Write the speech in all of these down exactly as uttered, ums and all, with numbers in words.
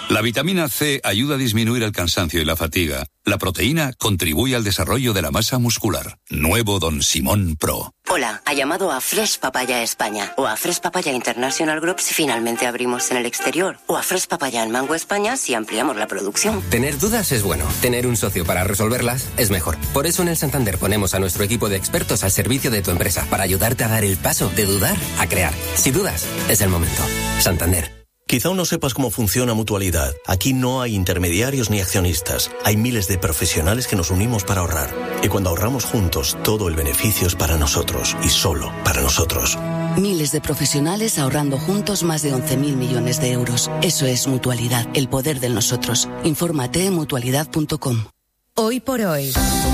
La vitamina C ayuda a disminuir el cansancio y la fatiga. La proteína contribuye al desarrollo de la masa muscular. Nuevo Don Simón Pro. Hola, ha llamado a Fresh Papaya España o a Fresh Papaya International Group si finalmente abrimos en el exterior o a Fresh Papaya en Mango España si ampliamos la producción. Tener dudas es bueno, tener un socio para resolverlas es mejor. Por eso en el Santander ponemos a nuestro equipo de expertos al servicio de tu empresa para ayudarte a dar el paso de dudar a crear. Si dudas, es el momento. Santander. Quizá aún no sepas cómo funciona Mutualidad. Aquí no hay intermediarios ni accionistas. Hay miles de profesionales que nos unimos para ahorrar. Y cuando ahorramos juntos, todo el beneficio es para nosotros y solo para nosotros. Miles de profesionales ahorrando juntos más de once mil millones de euros. Eso es Mutualidad, el poder de nosotros. Infórmate en mutualidad punto com. Hoy por hoy,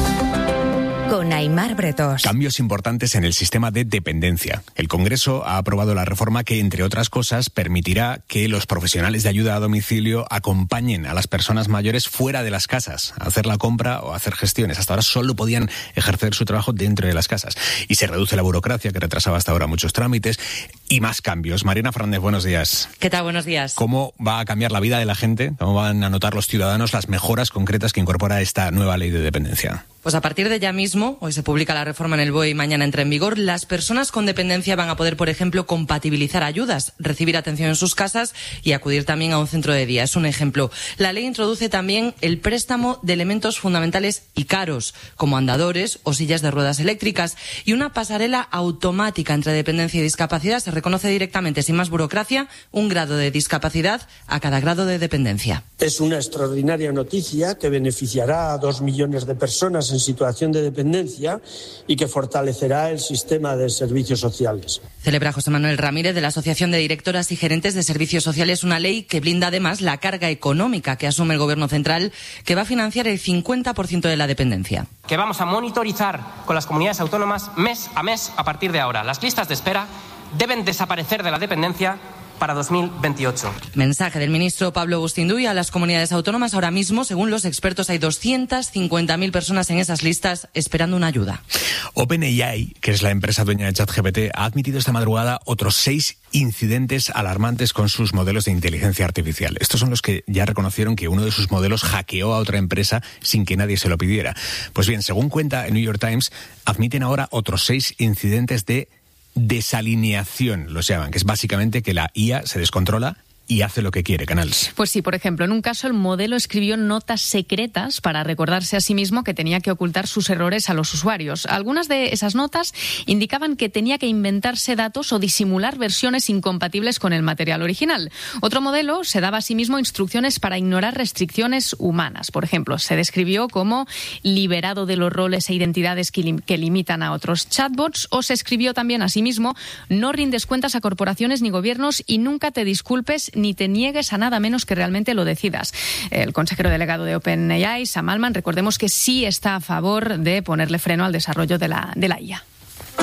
con Aimar Bretos. Cambios importantes en el sistema de dependencia. El Congreso ha aprobado la reforma que, entre otras cosas, permitirá que los profesionales de ayuda a domicilio acompañen a las personas mayores fuera de las casas a hacer la compra o a hacer gestiones. Hasta ahora solo podían ejercer su trabajo dentro de las casas. Y se reduce la burocracia que retrasaba hasta ahora muchos trámites y más cambios. Mariana Fernández, buenos días. ¿Qué tal? Buenos días. ¿Cómo va a cambiar la vida de la gente? ¿Cómo van a notar los ciudadanos las mejoras concretas que incorpora esta nueva ley de dependencia? Pues a partir de ya mismo, hoy se publica la reforma en el B O E y mañana entra en vigor, las personas con dependencia van a poder, por ejemplo, compatibilizar ayudas, recibir atención en sus casas y acudir también a un centro de día. Es un ejemplo. La ley introduce también el préstamo de elementos fundamentales y caros, como andadores o sillas de ruedas eléctricas, y una pasarela automática entre dependencia y discapacidad. Se reconoce directamente, sin más burocracia, un grado de discapacidad a cada grado de dependencia. Es una extraordinaria noticia que beneficiará a dos millones de personas en situación de dependencia y que fortalecerá el sistema de servicios sociales. Celebra José Manuel Ramírez de la Asociación de Directoras y Gerentes de Servicios Sociales una ley que blinda además la carga económica que asume el Gobierno central, que va a financiar el cincuenta por ciento de la dependencia. Que vamos a monitorizar con las comunidades autónomas mes a mes a partir de ahora. Las listas de espera deben desaparecer de la dependencia para dos mil veintiocho. Mensaje del ministro Pablo Bustinduy a las comunidades autónomas. Ahora mismo, según los expertos, hay doscientas cincuenta mil personas en esas listas esperando una ayuda. OpenAI, que es la empresa dueña de ChatGPT, ha admitido esta madrugada otros seis incidentes alarmantes con sus modelos de inteligencia artificial. Estos son los que ya reconocieron que uno de sus modelos hackeó a otra empresa sin que nadie se lo pidiera. Pues bien, según cuenta el New York Times, admiten ahora otros seis incidentes de desalineación, los llaman, que es básicamente que la I A se descontrola y hace lo que quiere, Canals. Pues sí, por ejemplo, en un caso el modelo escribió notas secretas para recordarse a sí mismo que tenía que ocultar sus errores a los usuarios. Algunas de esas notas indicaban que tenía que inventarse datos o disimular versiones incompatibles con el material original. Otro modelo se daba a sí mismo instrucciones para ignorar restricciones humanas. Por ejemplo, se describió como liberado de los roles e identidades que, lim- que limitan a otros chatbots, o se escribió también a sí mismo: no rindes cuentas a corporaciones ni gobiernos y nunca te disculpes ni te niegues a nada menos que realmente lo decidas. El consejero delegado de OpenAI, Sam Altman, recordemos que sí está a favor de ponerle freno al desarrollo de la, de la I A.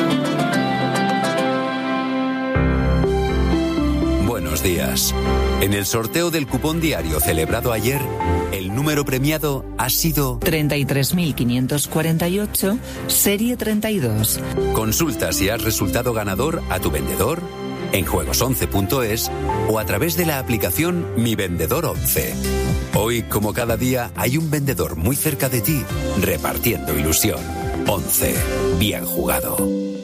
Buenos días. En el sorteo del cupón diario celebrado ayer, el número premiado ha sido treinta y tres mil quinientos cuarenta y ocho, serie treinta y dos. Consulta si has resultado ganador a tu vendedor, en juegos once punto es o a través de la aplicación Mi Vendedor once. Hoy, como cada día, hay un vendedor muy cerca de ti, repartiendo ilusión. once. Bien jugado.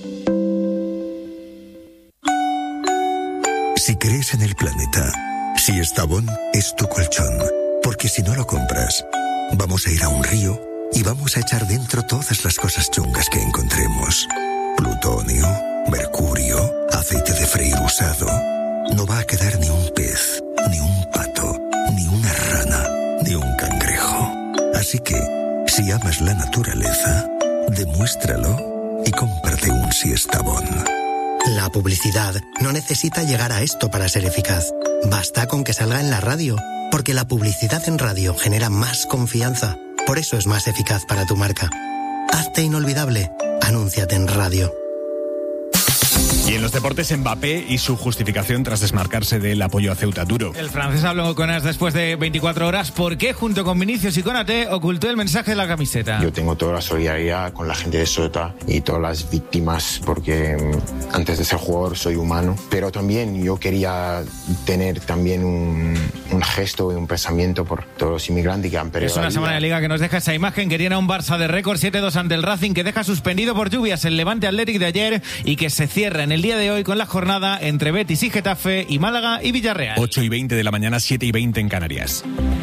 Si crees en el planeta, si Estavón es tu colchón, porque si no lo compras, vamos a ir a un río y vamos a echar dentro todas las cosas chungas que encontremos. Plutonio, mercurio, aceite de freír usado. No va a quedar ni un pez, ni un pato, ni una rana, ni un cangrejo. Así que, si amas la naturaleza, demuéstralo y cómprate un Siestabón. La publicidad no necesita llegar a esto para ser eficaz. Basta con que salga en la radio, porque la publicidad en radio genera más confianza. Por eso es más eficaz para tu marca. Hazte inolvidable. Anúnciate en radio. Y en los deportes, Mbappé y su justificación tras desmarcarse del apoyo a Ceuta. Duro. El francés habló con As después de veinticuatro horas. ¿Por qué, junto con Vinicius y Konaté, ocultó el mensaje de la camiseta? Yo tengo toda la solidaridad con la gente de Ceuta y todas las víctimas, porque antes de ser jugador soy humano, pero también yo quería tener también un, un gesto y un pensamiento por todos los inmigrantes que han perdido Es una la semana de vida. Liga que nos deja esa imagen que tiene a un Barça de récord siete dos ante el Racing, que deja suspendido por lluvias el Levante Athletic de ayer y que se cierra en el día de hoy con la jornada entre Betis y Getafe y Málaga y Villarreal. ocho y veinte de la mañana, siete y veinte en Canarias.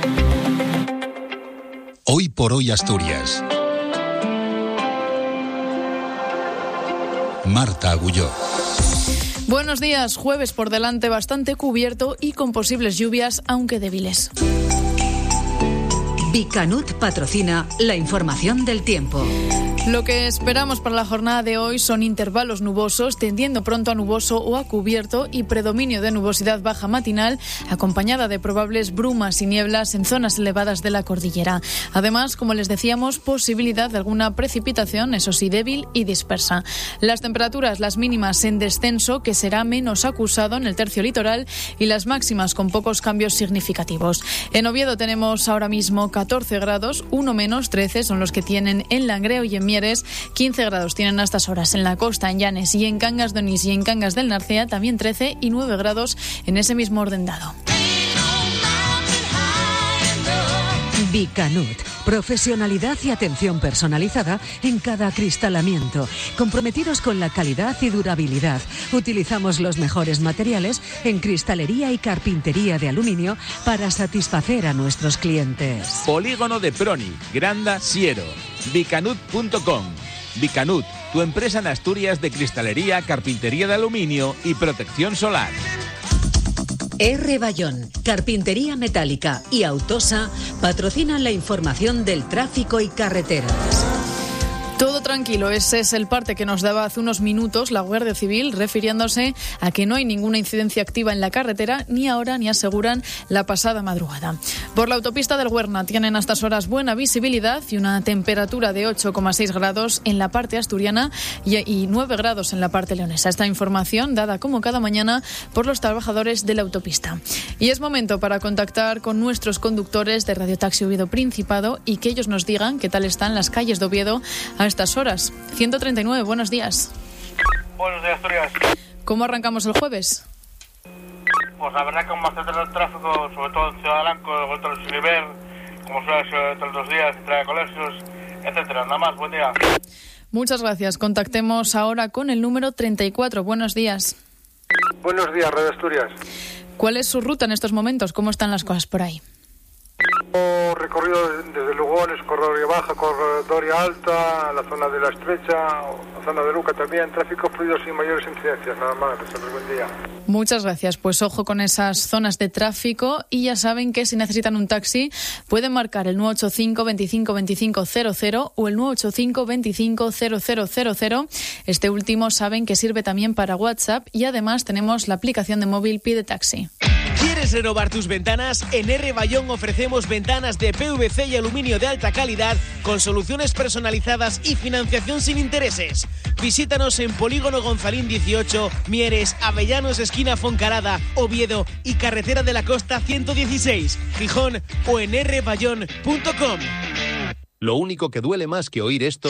Hoy por hoy Asturias. Marta Agulló. Buenos días, jueves por delante bastante cubierto y con posibles lluvias, aunque débiles. Bicanut patrocina la información del tiempo. Lo que esperamos para la jornada de hoy son intervalos nubosos, tendiendo pronto a nuboso o a cubierto y predominio de nubosidad baja matinal, acompañada de probables brumas y nieblas en zonas elevadas de la cordillera. Además, como les decíamos, posibilidad de alguna precipitación, eso sí débil y dispersa. Las temperaturas, las mínimas en descenso, que será menos acusado en el tercio litoral, y las máximas con pocos cambios significativos. En Oviedo tenemos ahora mismo catorce grados, uno menos, trece son los que tienen en Langreo y en Mieres, quince grados tienen a estas horas en la costa, en Llanes y en Cangas de Onís y en Cangas del Narcea, también trece y nueve grados en ese mismo orden dado. Bicanut, profesionalidad y atención personalizada en cada acristalamiento, comprometidos con la calidad y durabilidad. Utilizamos los mejores materiales en cristalería y carpintería de aluminio para satisfacer a nuestros clientes. Polígono de Proni, Granda, Siero. Bicanut punto com. Bicanut, tu empresa en Asturias de cristalería, carpintería de aluminio y protección solar. R. Bayón, Carpintería Metálica y Autosa patrocinan la información del tráfico y carreteras. Todo tranquilo, ese es el parte que nos daba hace unos minutos la Guardia Civil, refiriéndose a que no hay ninguna incidencia activa en la carretera, ni ahora ni aseguran la pasada madrugada. Por la autopista del Huerna tienen a estas horas buena visibilidad y una temperatura de ocho coma seis grados en la parte asturiana y, y nueve grados en la parte leonesa. Esta información dada como cada mañana por los trabajadores de la autopista. Y es momento para contactar con nuestros conductores de Radio Taxi Oviedo Principado y que ellos nos digan qué tal están las calles de Oviedo a estas horas. ciento treinta y nueve, buenos días. Buenos días, Asturias. ¿Cómo arrancamos el jueves? Pues la verdad que con bastante tráfico, sobre todo en Ciudad Blanco, vuelto al Siliver, como suele ser todos los días, entrada de colegios, etcétera. Nada más, buen día. Muchas gracias. Contactemos ahora con el número treinta y cuatro. Buenos días. Buenos días, Radio Asturias. ¿Cuál es su ruta en estos momentos? ¿Cómo están las cosas por ahí? Recorrido desde Lugones, Corredoria Baja, Corredoria Alta, la zona de La Estrecha, la zona de Luca también, tráfico fluido sin mayores incidencias, nada más, desde buen día. Muchas gracias, pues ojo con esas zonas de tráfico y ya saben que si necesitan un taxi pueden marcar el nueve ocho cinco, veinticinco, veinticinco, cero cero o el nueve ocho cinco, veinticinco, cero cero cero cero. Este último saben que sirve también para WhatsApp y además tenemos la aplicación de móvil Pide Taxi. ¿Quieres renovar tus ventanas? En R. Bayón ofrecemos ventanas de P V C y aluminio de alta calidad con soluciones personalizadas y financiación sin intereses. Visítanos en Polígono Gonzalín dieciocho, Mieres, Avellanos, esquina Foncarada, Oviedo y Carretera de la Costa ciento dieciséis, Gijón o en r bayón punto com. Lo único que duele más que oír esto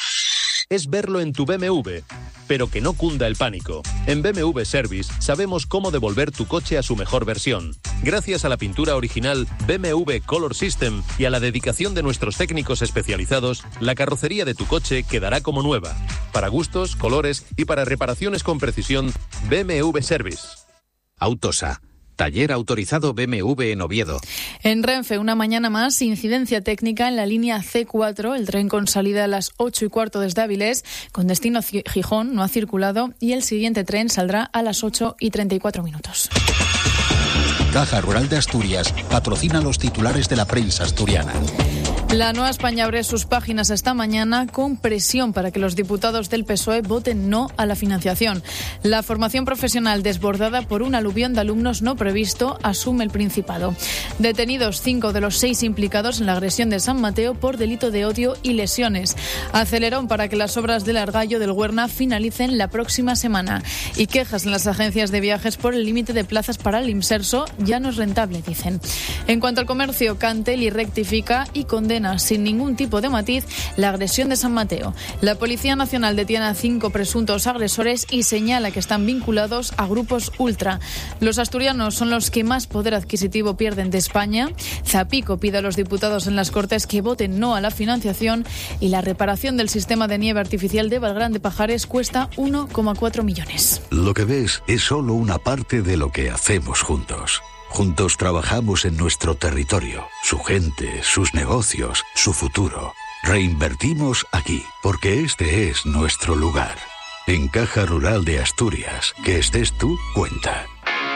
es verlo en tu B M W, pero que no cunda el pánico. En B M W Service sabemos cómo devolver tu coche a su mejor versión. Gracias a la pintura original B M W Color System y a la dedicación de nuestros técnicos especializados, la carrocería de tu coche quedará como nueva. Para gustos, colores y para reparaciones con precisión, B M W Service. Autosa. Taller autorizado B M W en Oviedo. En Renfe, una mañana más, incidencia técnica en la línea C cuatro, el tren con salida a las ocho y cuarto desde Avilés, con destino Gijón, no ha circulado, y el siguiente tren saldrá a las ocho y treinta y cuatro minutos. Caja Rural de Asturias patrocina los titulares de la prensa asturiana. La Nueva España abre sus páginas esta mañana con presión para que los diputados del P S O E voten no a la financiación. La formación profesional, desbordada por un aluvión de alumnos no previsto, asume el Principado. Detenidos cinco de los seis implicados en la agresión de San Mateo por delito de odio y lesiones. Acelerón para que las obras del Argallo del Huerna finalicen la próxima semana. Y quejas en las agencias de viajes por el límite de plazas para el Imserso ya no es rentable, dicen. En cuanto al comercio, Canteli rectifica y condena sin ningún tipo de matiz la agresión de San Mateo. La Policía Nacional detiene a cinco presuntos agresores y señala que están vinculados a grupos ultra. Los asturianos son los que más poder adquisitivo pierden de España. Zapico pide a los diputados en las Cortes que voten no a la financiación y la reparación del sistema de nieve artificial de Valgrán de Pajares cuesta uno coma cuatro millones. Lo que ves es solo una parte de lo que hacemos juntos. Juntos trabajamos en nuestro territorio, su gente, sus negocios, su futuro. Reinvertimos aquí, porque este es nuestro lugar. En Caja Rural de Asturias, que estés tú, cuenta.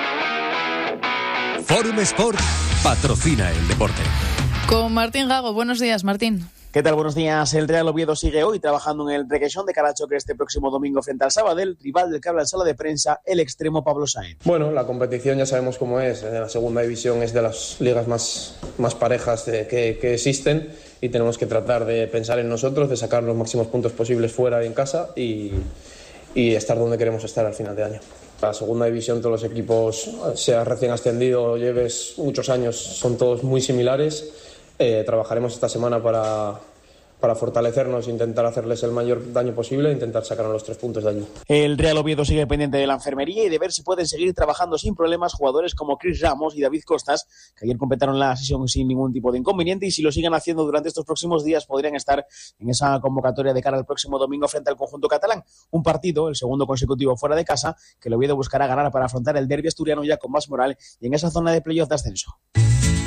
Forum Sport patrocina el deporte. Con Martín Gago. Buenos días, Martín. ¿Qué tal? Buenos días. El Real Oviedo sigue hoy trabajando en el requesón de cara a choque este próximo domingo frente al Sabadell, rival del que habla en sala de prensa el extremo Pablo Sáenz. Bueno, la competición ya sabemos cómo es. La segunda división es de las ligas más, más parejas de, que, que existen y tenemos que tratar de pensar en nosotros, de sacar los máximos puntos posibles fuera y en casa y, y estar donde queremos estar al final de año. La segunda división, todos los equipos, seas recién ascendido o lleves muchos años, son todos muy similares. Eh, trabajaremos esta semana para, para fortalecernos e intentar hacerles el mayor daño posible e intentar sacarnos los tres puntos de allí. El Real Oviedo sigue pendiente de la enfermería y de ver si pueden seguir trabajando sin problemas jugadores como Chris Ramos y David Costas, que ayer completaron la sesión sin ningún tipo de inconveniente, y si lo siguen haciendo durante estos próximos días podrían estar en esa convocatoria de cara al próximo domingo frente al conjunto catalán. Un partido, el segundo consecutivo fuera de casa, que el Oviedo buscará ganar para afrontar el derbi asturiano ya con más moral y en esa zona de playoff de ascenso.